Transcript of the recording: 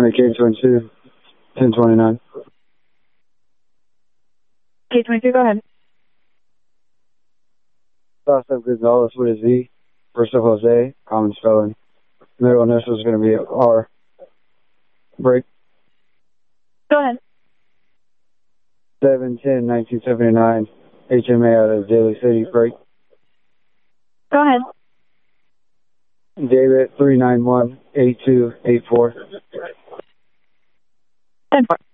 County K-22, 1029. K-22, go ahead. Last of Gonzalez with a Z. First of Jose, common spelling. Middle initial is going to be R. Break. Go ahead. 7/10/1979. HMA out of Daly City. Break. Go ahead. David 391-8284. 10-4.